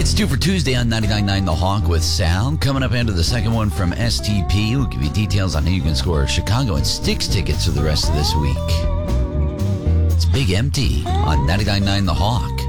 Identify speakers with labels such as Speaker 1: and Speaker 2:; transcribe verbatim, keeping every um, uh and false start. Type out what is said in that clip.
Speaker 1: It's two for Tuesday on ninety-nine point nine The Hawk with Sal. Coming up into the second one from S T P. We'll give you details on how you can score Chicago and Styx tickets for the rest of this week. It's Big Empty on ninety-nine point nine The Hawk.